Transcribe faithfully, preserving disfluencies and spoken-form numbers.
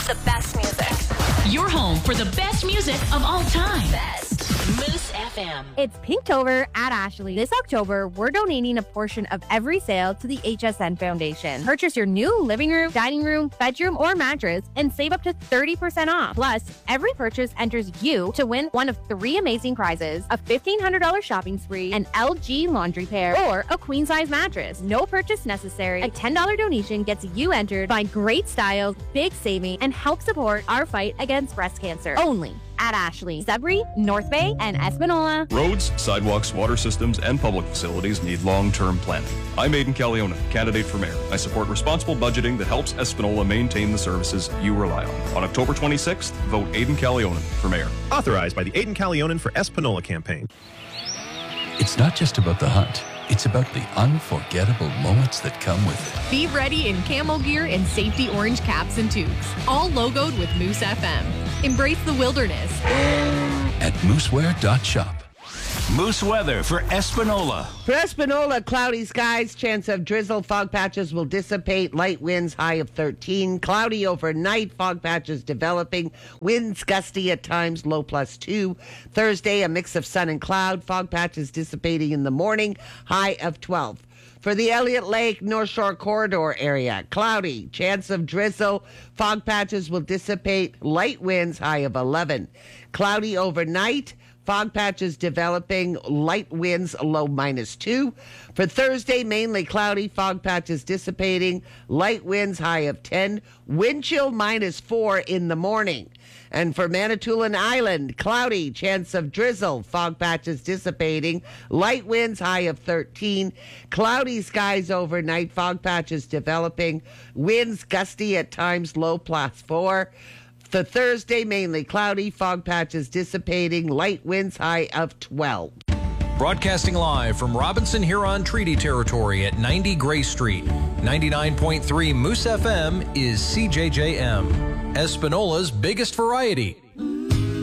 the best music. Your home for the best music of all time. Best. Moose F M. It's Pinktober at Ashley. This October, we're donating a portion of every sale to the H S N Foundation. Purchase your new living room, dining room, bedroom, or mattress and save up to thirty percent off. Plus, every purchase enters you to win one of three amazing prizes: a fifteen hundred dollars shopping spree, an L G laundry pair, or a queen-size mattress. No purchase necessary. A ten dollars donation gets you entered. Find great styles, big saving, and help support our fight against breast cancer. Only at Ashley, Sudbury, North Bay, and Espanola. Roads, sidewalks, water systems, and public facilities need long-term planning. I'm Aidan Caliona, candidate for mayor. I support responsible budgeting that helps Espanola maintain the services you rely on. On October twenty-sixth, vote Aidan Caliona for mayor. Authorized by the Aidan Caliona for Espanola campaign. It's not just about the hunt. It's about the unforgettable moments that come with it. Be ready in camo gear and safety orange caps and tubes, all logoed with Moose F M. Embrace the wilderness at mooseware dot shop. Moose weather for Espanola. For Espanola, cloudy skies, chance of drizzle, fog patches will dissipate, light winds, high of thirteen. Cloudy overnight, fog patches developing, winds gusty at times, low plus two. Thursday, a mix of sun and cloud, fog patches dissipating in the morning, high of twelve. For the Elliott Lake North Shore Corridor area, cloudy, chance of drizzle, fog patches will dissipate, light winds, high of eleven. Cloudy overnight, fog patches developing, light winds, low minus two. For Thursday, mainly cloudy, fog patches dissipating, light winds, high of ten. Wind chill minus four in the morning. And for Manitoulin Island, cloudy, chance of drizzle, fog patches dissipating, light winds, high of thirteen. Cloudy skies overnight, fog patches developing, winds gusty at times, low plus four. For Thursday, mainly cloudy, fog patches dissipating, light winds, high of twelve. Broadcasting live from Robinson Huron Treaty Territory at ninety Gray Street. ninety-nine point three Moose F M is C J J M, Espanola's biggest variety.